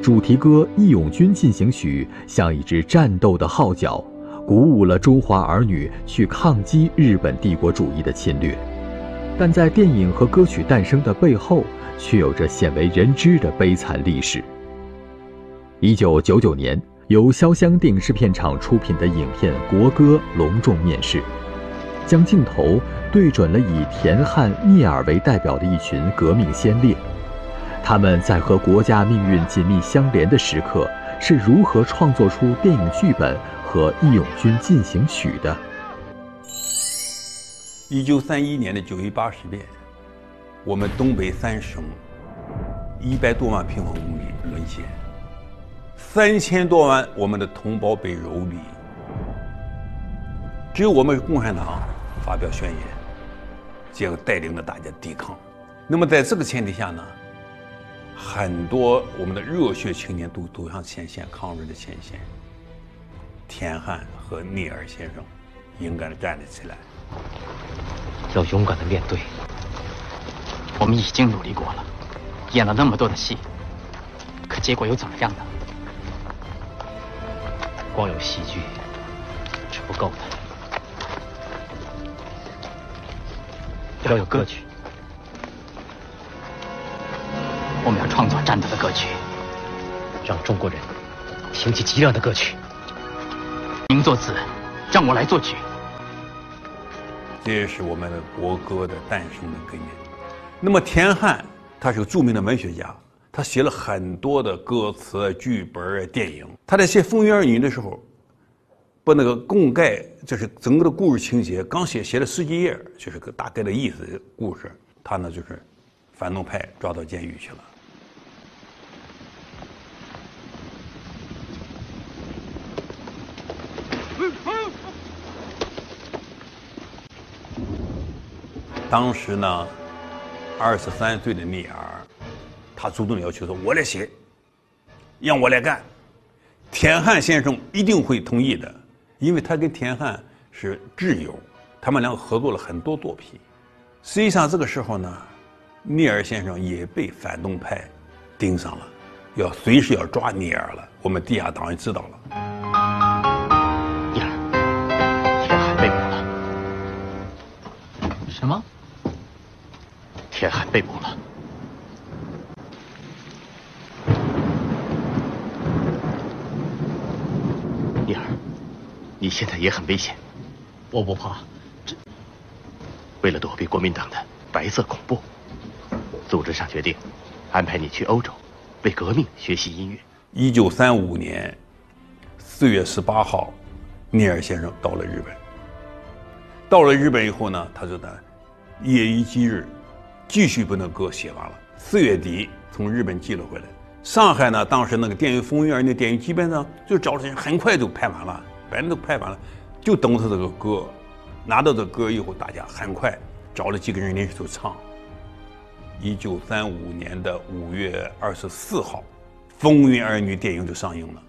主题歌《义勇军进行曲》像一支战斗的号角，鼓舞了中华儿女去抗击日本帝国主义的侵略。但在电影和歌曲诞生的背后，却有着鲜为人知的悲惨历史。1999年，由潇湘电影制片厂出品的影片《国歌》隆重面世，将镜头对准了以田汉、聂耳为代表的一群革命先烈。他们在和国家命运紧密相连的时刻，是如何创作出电影剧本和《义勇军进行曲》的 ？1931年的9月80日，我们东北3省100多万平方公里沦陷，3000多万我们的同胞被蹂躏，只有我们共产党发表宣言，结果带领着大家抵抗。那么在这个前提下呢，很多我们的热血青年都走向前线，抗日的前线。田汉和聂耳先生勇敢地站了起来， 要勇敢地面对。我们已经努力过了，演了那么多的戏，可结果又怎么样呢？光有戏剧是不够的，要有歌曲。我们要创作战斗的歌曲，让中国人挺起脊梁的歌曲。您作词，让我来作曲。 这也是我们的国歌的诞生的根源。那么田汉他是个著名的文学家，他写了很多的歌词、剧本、电影。他在写《风云儿女》的时候，把那个供概，就是整个的故事情节，刚写了10几页，就是个大概的意思的故事。他呢就是反动派抓到监狱去了。当时呢，23岁的聂耳，他主动要求说：“我来写，让我来干。”田汉先生一定会同意的，因为他跟田汉是挚友，他们两个合作了很多作品。实际上这个时候呢，聂耳先生也被反动派盯上了，随时要抓聂耳了。我们地下党也知道了。 聂耳，田汉被捕了。什么？田汉被捕了。聂耳，你现在也很危险。我不怕。为了躲避国民党的白色恐怖，组织上决定安排你去欧洲，为革命学习音乐。 1935年4月18号，聂耳先生到了日本。到了日本以后呢，他就在夜以继日，继续把那歌写完了。4月底从日本寄了回来。上海呢，当时那个电影《风云儿》那电影基本上就找了人，很快就拍完了，反正都拍完了，就等他这个歌。拿到这歌以后，大家很快找了几个人连续就唱。1935年的5月24号，《风云儿女》电影就上映了。